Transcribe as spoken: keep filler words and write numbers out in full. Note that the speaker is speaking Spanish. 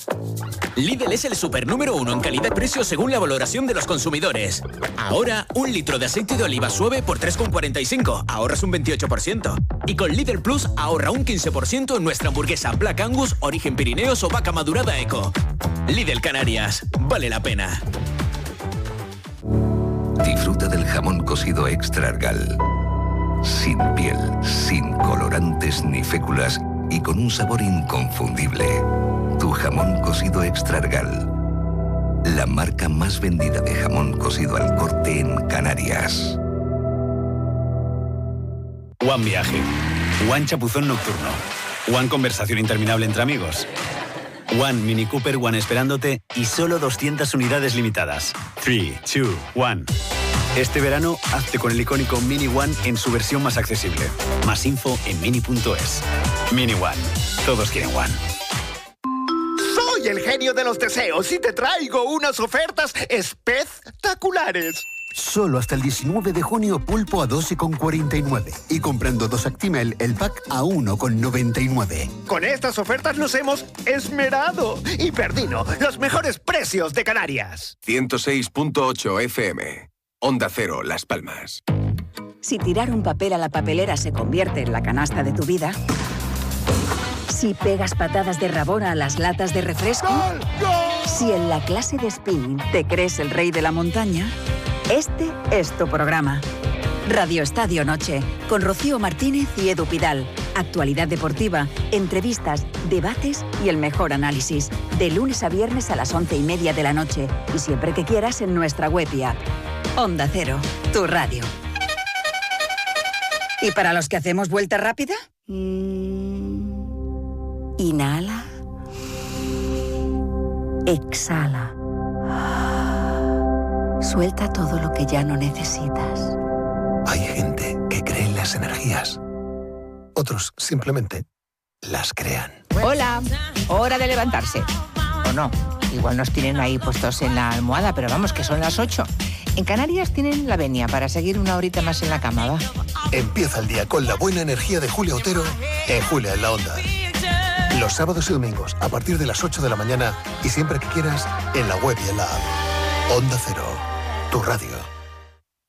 Lidl es el super número uno en calidad-precio según la valoración de los consumidores. Ahora, un litro de aceite de oliva suave por tres con cuarenta y cinco, ahorras un veintiocho por ciento. Y con Lidl Plus ahorra un quince por ciento en nuestra hamburguesa Black Angus, origen Pirineos o vaca madurada Eco. Lidl Canarias, vale la pena. Disfruta del jamón cocido Extra Argal. Sin piel, sin colorantes ni féculas y con un sabor inconfundible. Tu jamón cocido Extra Argal. La marca más vendida de jamón cocido al corte en Canarias. One Viaje. One Chapuzón Nocturno. One Conversación Interminable entre amigos. One Mini Cooper One esperándote y solo doscientas unidades limitadas. three, two, one. Este verano, hazte con el icónico Mini One en su versión más accesible. Más info en mini punto es. Mini One. Todos quieren One. Soy el genio de los deseos y te traigo unas ofertas espectaculares. Solo hasta el diecinueve de junio, pulpo a doce con cuarenta y nueve. Y comprando dos Actimel, el pack a uno con noventa y nueve. Con estas ofertas nos hemos esmerado. Y Perdino, los mejores precios de Canarias. ciento seis punto ocho F M. Onda Cero, Las Palmas. Si tirar un papel a la papelera se convierte en la canasta de tu vida. Si pegas patadas de rabona a las latas de refresco. ¡Gol, gol! Si en la clase de spinning te crees el rey de la montaña. Este es tu programa. Radio Estadio Noche, con Rocío Martínez y Edu Pidal. Actualidad deportiva, entrevistas, debates y el mejor análisis. De lunes a viernes a las once y media de la noche. Y siempre que quieras en nuestra web y app. Onda Cero, tu radio. ¿Y para los que hacemos vuelta rápida? Mm, inhala. Exhala. Suelta todo lo que ya no necesitas. Hay gente que cree en las energías. Otros simplemente las crean. Hola, hora de levantarse. O no, igual nos tienen ahí puestos en la almohada, pero vamos, que son las ocho. En Canarias tienen la venia para seguir una horita más en la cama, ¿va? Empieza el día con la buena energía de Julia Otero en Julia en la Onda. Los sábados y domingos a partir de las ocho de la mañana y siempre que quieras en la web y en la app. Onda Cero, tu radio.